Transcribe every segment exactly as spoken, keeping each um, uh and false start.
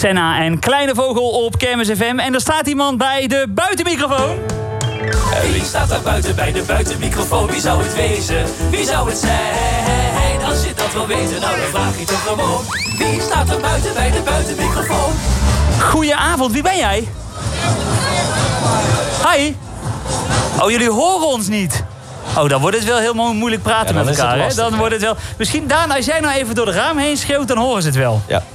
Senna en Kleine Vogel op Kermis F M. En er staat iemand bij de buitenmicrofoon. Wie staat daar buiten bij de buitenmicrofoon? Wie zou het wezen? Wie zou het zijn? Als je dat wil weten, nou dan vraag je toch gewoon. Wie staat er buiten bij de buitenmicrofoon? Goedenavond, wie ben jij? Hi. Oh, jullie horen ons niet. Oh, dan wordt het wel heel moeilijk praten ja, met elkaar. Lastig, hè? Dan wordt het wel. Misschien Daan, als jij nou even door de raam heen schreeuwt, dan horen ze het wel. Ja.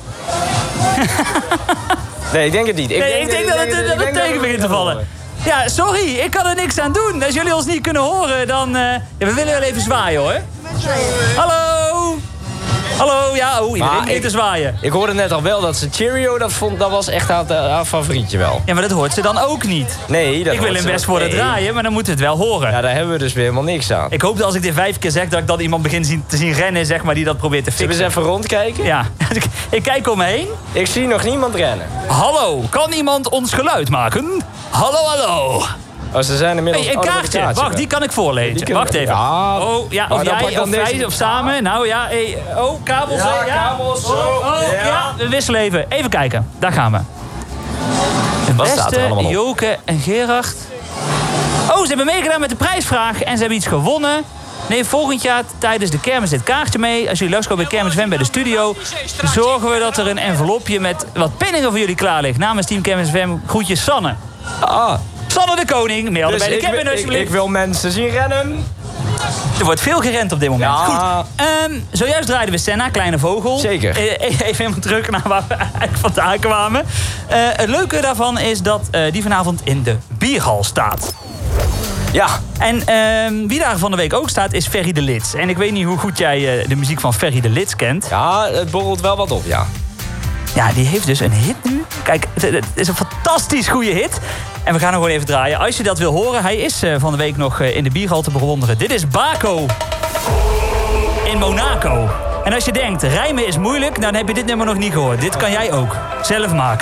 Nee, ik denk het niet. Ik nee, denk, ik denk dat het, dat het tegen begint te vallen. Ja, sorry, ik kan er niks aan doen. Als jullie ons niet kunnen horen, dan... Uh... Ja, we willen wel even zwaaien, hoor. Hallo? Hallo, ja, oh, iedereen begint te zwaaien. Ik hoorde net al wel dat ze Cheerio, dat, vond, dat was echt haar, haar favorietje wel. Ja, maar dat hoort ze dan ook niet. Nee, dat Ik wil hem best voor het nee. draaien, maar dan moet het wel horen. Ja, daar hebben we dus weer helemaal niks aan. Ik hoop dat als ik dit vijf keer zeg, dat ik dan iemand begin zien, te zien rennen, zeg maar, die dat probeert te fixen. Zullen we eens even rondkijken? Ja, ik, ik kijk om me heen. Ik zie nog niemand rennen. Hallo, kan iemand ons geluid maken? Hallo, hallo. Oh, ze zijn inmiddels... Hey, een oh, kaartje, een kaartje, wacht, die kan ik voorlezen. Die kunnen... Wacht even. Ja. Oh, ja, of oh, jij, of wij, of samen. Nou ja, hey, oh, kabels. Ja, hè, ja. kabels, zo. Oh, oh, Ja. ja, we wisselen even. Even kijken, daar gaan we. Wat staat er Beste, allemaal op? Joke en Gerard. Oh, ze hebben meegedaan met de prijsvraag en ze hebben iets gewonnen. Nee, volgend jaar tijdens de kermis dit kaartje mee. Als jullie langskomen bij Kermis F M bij de studio, zorgen we dat er een envelopje met wat penningen voor jullie klaar ligt. Namens Team Kermis F M, groetjes Sanne. Ah. Sanne de Koning, melden Dus bij de ik, cabine ik, alsjeblieft. ik wil mensen zien rennen. Er wordt veel gerend op dit moment. Ja. Goed. Um, zojuist draaiden we Senna, Kleine Vogel. Zeker. E- even helemaal terug naar waar we eigenlijk vandaan kwamen. Uh, het leuke daarvan is dat uh, die vanavond in de bierhal staat. Ja. En uh, wie daar van de week ook staat is Ferry de Lits. En ik weet niet hoe goed jij uh, de muziek van Ferry de Lits kent. Ja, het borrelt wel wat op, ja. Ja, die heeft dus een hit nu. Kijk, het, het is een fantastisch goede hit. En we gaan hem gewoon even draaien. Als je dat wil horen, hij is uh, van de week nog uh, in de bierhal te bewonderen. Dit is Baco in Monaco. En als je denkt, rijmen is moeilijk, dan heb je dit nummer nog niet gehoord. Dit kan jij ook zelf maken.